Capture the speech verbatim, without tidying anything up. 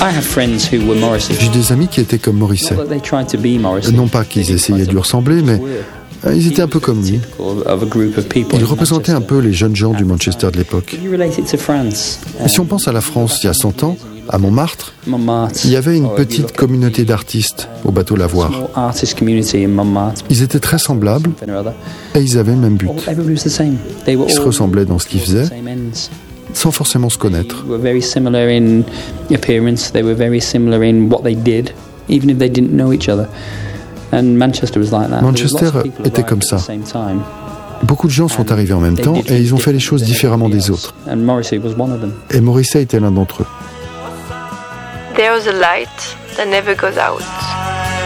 J'ai des amis qui étaient comme Morrissey. Non pas qu'ils essayaient de lui ressembler, mais ils étaient un peu comme lui. Ils représentaient un peu les jeunes gens du Manchester de l'époque. Et si on pense à la France il y a cent ans, à Montmartre, il y avait une petite communauté d'artistes au bateau Lavoir. Ils étaient très semblables et ils avaient le même but. Ils se ressemblaient dans ce qu'ils faisaient, sans forcément se connaître. Manchester était comme ça. Beaucoup de gens sont arrivés en même temps et ils ont fait les choses différemment des autres. Et Morrissey était l'un d'entre eux. There's a light that never goes out.